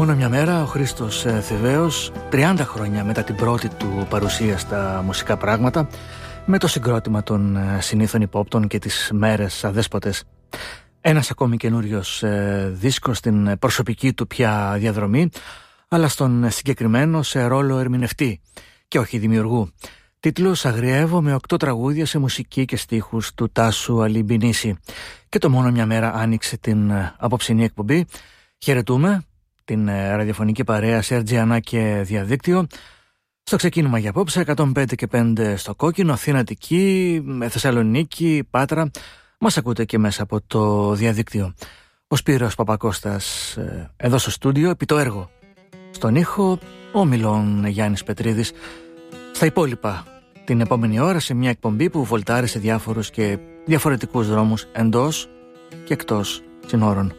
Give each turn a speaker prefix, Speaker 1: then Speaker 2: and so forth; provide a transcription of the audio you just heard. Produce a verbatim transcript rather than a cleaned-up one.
Speaker 1: Μόνο μια μέρα ο Χρήστος Θηβαίος, τριάντα χρόνια μετά την πρώτη του παρουσία στα μουσικά πράγματα, με το συγκρότημα των συνήθων υπόπτων και τις μέρες αδέσποτες. Ένας ακόμη καινούριος δίσκος στην προσωπική του πια διαδρομή, αλλά στον συγκεκριμένο σε ρόλο ερμηνευτή και όχι δημιουργού. Τίτλος «Αγριεύω» με οκτώ τραγούδια σε μουσική και στίχους του Τάσου Αλιμπινίση. Και το «Μόνο μια μέρα» άνοιξε την απόψινή εκπομπή. Χαιρετούμε την ραδιοφωνική παρέα Σέρτζιανά και διαδίκτυο. Στο ξεκίνημα για απόψε, εκατόν πέντε και πέντε στο Κόκκινο, Αθήνα Αττική, Θεσσαλονίκη, Πάτρα. Μας ακούτε και μέσα από το διαδίκτυο. Ο Σπύρος Παπακώστας εδώ στο στούντιο, επί το έργο. Στον ήχο, ο Μιλών Γιάννης Πετρίδης. Στα υπόλοιπα την επόμενη ώρα σε μια εκπομπή που βολτάρει σε διάφορους και διαφορετικούς δρόμους εντός και εκτός συνόρων.